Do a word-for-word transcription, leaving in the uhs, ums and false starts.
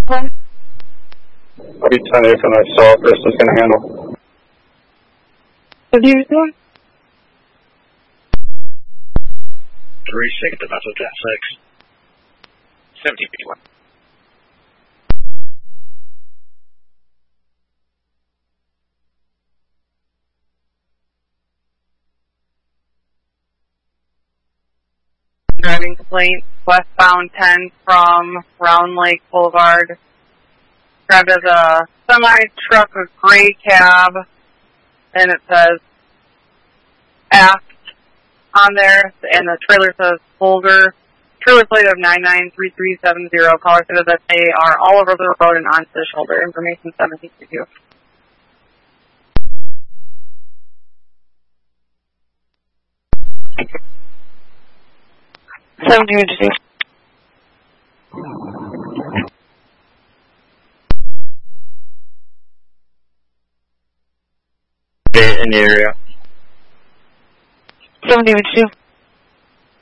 Home. I'll be ten eight and I saw Chris is going to handle. What are you doing? three six, about to ten six. seventeen fifty-one. Driving complaint, westbound ten from Round Lake Boulevard. Grabbed as a semi-truck, a gray cab, and it says aft on there, and the trailer says Boulder. Trailer plate of nine nine three three seven zero. Caller said that they are all over the road and onto the shoulder. Information seventeen fifty-two. seventeen fifty-two. In the area. seventeen fifty-two.